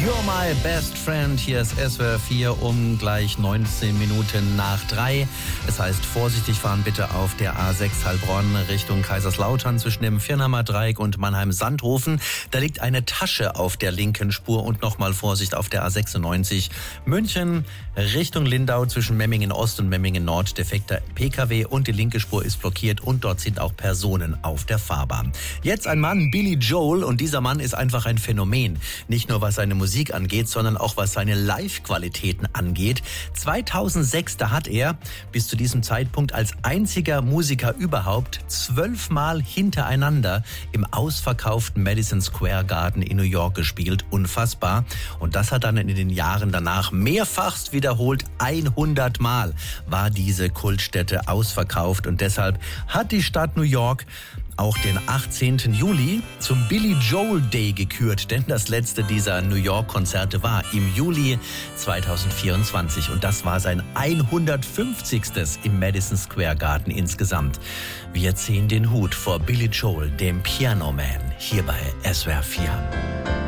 You're my best friend. Hier ist SWR 4 um gleich 19 Minuten nach 3. Es heißt, vorsichtig fahren bitte auf der A6 Heilbronn Richtung Kaiserslautern zwischen dem Viernheimer Dreieck und Mannheim-Sandhofen. Da liegt eine Tasche auf der linken Spur und nochmal Vorsicht auf der A96 München Richtung Lindau zwischen Memmingen Ost und Memmingen Nord. Defekter PKW und die linke Spur ist blockiert und dort sind auch Personen auf der Fahrbahn. Jetzt ein Mann, Billy Joel, und dieser Mann ist einfach ein Phänomen. Nicht nur was seine Musik angeht, sondern auch was seine Live-Qualitäten angeht. 2006, da hat er bis zu diesem Zeitpunkt als einziger Musiker überhaupt 12 Mal hintereinander im ausverkauften Madison Square Garden in New York gespielt. Unfassbar. Und das hat dann in den Jahren danach mehrfachst wiederholt. 100 Mal war diese Kultstätte ausverkauft und deshalb hat die Stadt New York auch den 18. Juli zum Billy Joel Day gekürt, denn das letzte dieser New York-Konzerte war im Juli 2024 und das war sein 150. im Madison Square Garden insgesamt. Wir ziehen den Hut vor Billy Joel, dem Piano Man, hier bei SWR 4.